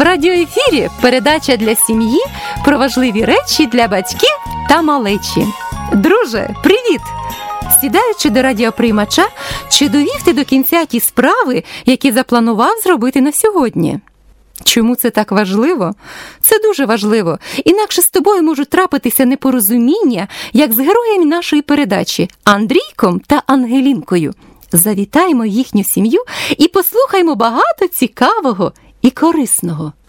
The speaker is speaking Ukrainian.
радіоефірі передача для сім'ї про важливі речі для батьків та малечі. Друже, привіт! Сідаючи до радіоприймача, чи довів ти до кінця ті справи, які запланував зробити на сьогодні? Чому це так важливо? Це дуже важливо. Інакше з тобою можуть трапитися непорозуміння, як з героями нашої передачі Андрійком та Ангелінкою. Завітаємо їхню сім'ю і послухаймо багато цікавого і корисного.